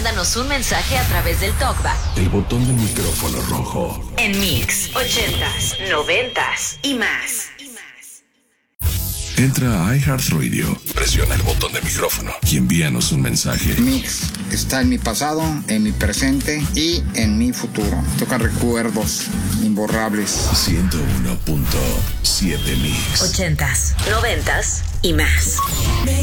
mándanos un mensaje a través del TalkBack. El botón del micrófono rojo. En Mix 80s, 90s y más. Entra a iHeartRadio, presiona el botón de micrófono y envíanos un mensaje. Mix está en mi pasado, en mi presente y en mi futuro. Toca recuerdos imborrables. 101.7 Mix. 80s, 90s y más.